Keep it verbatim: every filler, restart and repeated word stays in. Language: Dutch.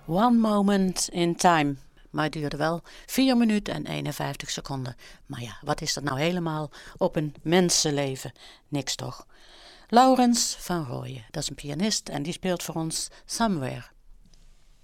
One Moment in Time. Maar het duurde wel vier minuten en eenenvijftig seconden. Maar ja, wat is dat nou helemaal op een mensenleven? Niks toch? Laurens van Rooyen, dat is een pianist en die speelt voor ons Somewhere.